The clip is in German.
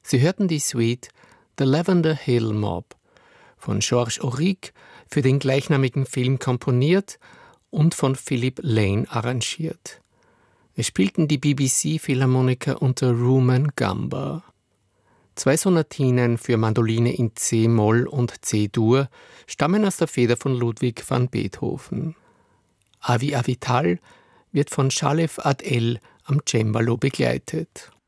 Sie hörten die Suite The Lavender Hill Mob von Georges Auric, für den gleichnamigen Film komponiert und von Philip Lane arrangiert. Es spielten die BBC-Philharmoniker unter Rumen Gamba. 2 Sonatinen für Mandoline in C-Moll und C-Dur stammen aus der Feder von Ludwig van Beethoven. Avi Avital wird von Shalev Ad-El am Cembalo begleitet.